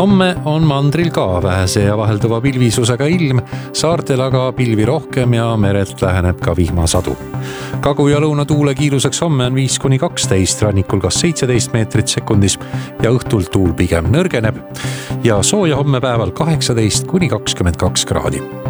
Homme on mandril ka vähese ja vahelduva pilvisusega ilm, saartel aga pilvi rohkem ja merelt läheneb ka vihmasadu. Kagu- ja lõunatuule kiiruseks homme on 5–12, rannikul kas 17 meetrit sekundis ja õhtul tuul pigem nõrgeneb ja sooja homme päeval 18–22 kraadi.